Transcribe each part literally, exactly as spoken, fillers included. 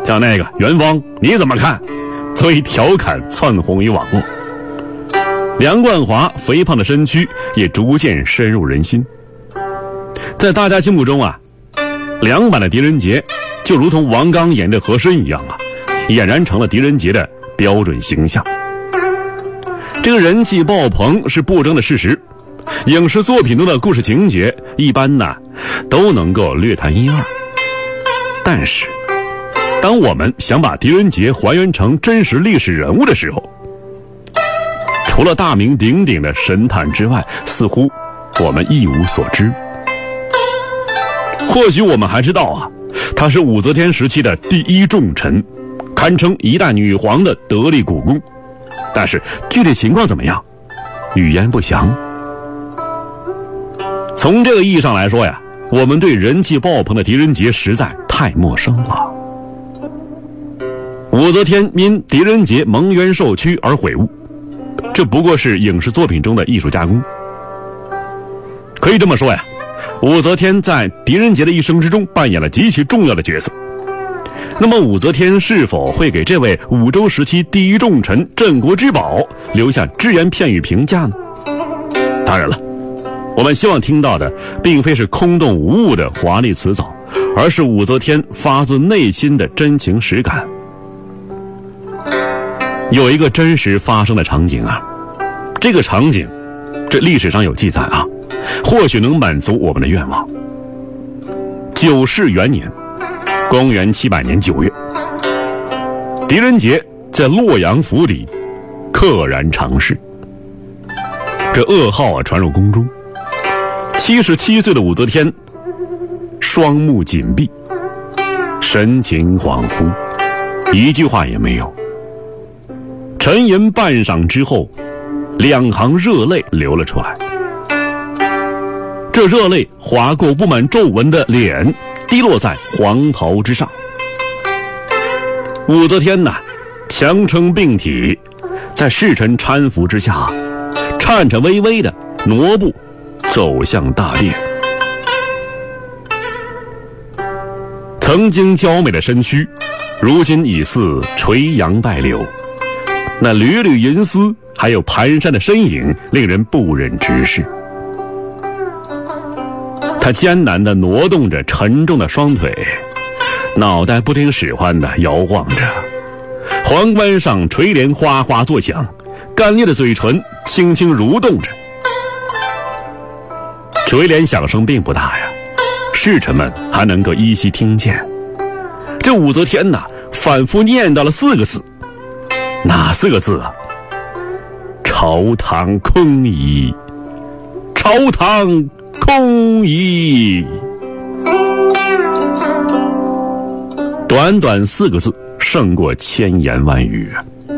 像那个元芳你怎么看，作为调侃窜红于网络。梁冠华肥胖的身躯也逐渐深入人心，在大家心目中啊，梁版的狄仁杰就如同王刚演的和珅一样啊，俨然成了狄仁杰的标准形象。这个人气爆棚是不争的事实，影视作品中的故事情节一般呢都能够略谈一二。但是当我们想把狄仁杰还原成真实历史人物的时候，除了大名鼎鼎的神探之外，似乎我们一无所知。或许我们还知道啊，他是武则天时期的第一重臣，堪称一代女皇的得力股肱，但是具体情况怎么样，语焉不详。从这个意义上来说呀，我们对人气爆棚的狄仁杰实在太陌生了。武则天因狄仁杰蒙冤受屈而悔悟，这不过是影视作品中的艺术加工。可以这么说呀，武则天在狄仁杰的一生之中扮演了极其重要的角色。那么武则天是否会给这位武周时期第一重臣镇国之宝留下只言片语评价呢？当然了，我们希望听到的并非是空洞无物的华丽辞藻，而是武则天发自内心的真情实感。有一个真实发生的场景啊，这个场景这历史上有记载啊，或许能满足我们的愿望。九世元年，公元七百年九月，狄仁杰在洛阳府邸溘然长逝。这噩耗啊传入宫中，七十七岁的武则天双目紧闭，神情恍惚，一句话也没有。沉吟半晌之后，两行热泪流了出来。这热泪划过布满皱纹的脸，滴落在黄袍之上。武则天呐，强撑病体，在侍臣搀扶之下，颤颤巍巍地挪步走向大殿。曾经娇美的身躯，如今已似垂杨败柳，那缕缕银丝还有蹒跚的身影，令人不忍直视。他艰难地挪动着沉重的双腿，脑袋不听使唤地摇晃着，皇冠上垂帘哗哗作响，干裂的嘴唇轻轻蠕动着。垂帘响声并不大呀，侍臣们还能够依稀听见。这武则天呐，反复念叨了四个字，哪四个字啊？朝堂空矣，朝堂空矣。短短四个字，胜过千言万语。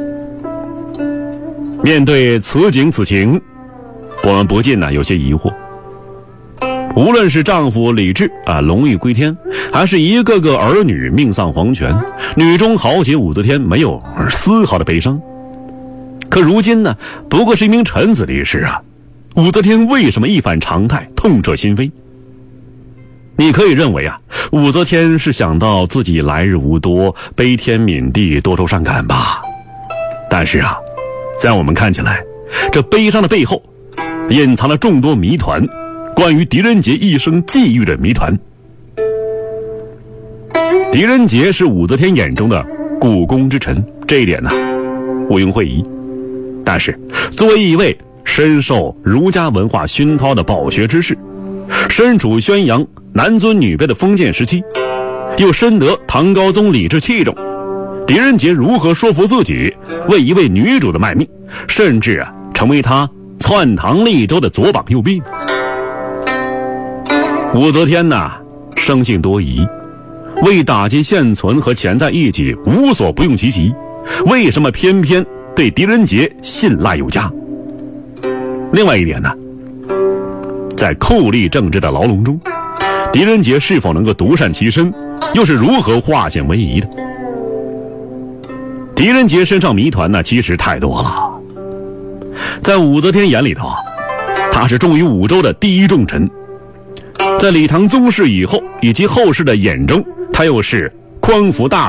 面对此景此情，我们不禁呢有些疑惑。无论是丈夫李治啊龙驭归天，还是一个个儿女命丧黄泉，女中豪杰武则天没有丝毫的悲伤。可如今呢，不过是一名臣子离世啊，武则天为什么一反常态，痛彻心扉？你可以认为啊，武则天是想到自己来日无多，悲天悯地，多愁善感吧。但是啊，在我们看起来，这悲伤的背后隐藏了众多谜团，关于狄仁杰一生际遇的谜团。狄仁杰是武则天眼中的股肱之臣，这一点呢毋庸讳疑。但是作为一位深受儒家文化熏陶的饱学之士，身处宣扬男尊女卑的封建时期，又深得唐高宗李治器重，狄仁杰如何说服自己为一位女主的卖命，甚至啊成为他篡唐立周的左膀右臂？武则天呐，生性多疑，为打击现存和潜在异己无所不用其极，为什么偏偏对狄仁杰信赖有加？另外一点呢，在酷吏政治的牢笼中，狄仁杰是否能够独善其身，又是如何化险为夷的？狄仁杰身上谜团呢，其实太多了。在武则天眼里头，他是重于武周的第一重臣，在李唐宗室以后以及后世的眼中，他又是匡扶大